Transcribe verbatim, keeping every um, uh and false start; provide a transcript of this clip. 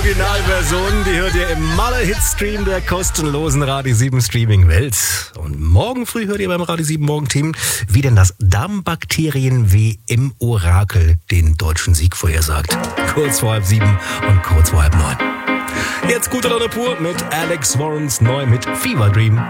Originalversion, die hört ihr im Malle-Hit-Stream der kostenlosen Radio sieben Streaming-Welt. Und morgen früh hört ihr beim Radio sieben Morgen-Team, wie denn das Darmbakterien-W im Orakel den deutschen Sieg vorhersagt. Kurz vor halb sieben und kurz vor halb neun. Jetzt gute Laune pur mit Alex Warrens neu mit Fever Dream.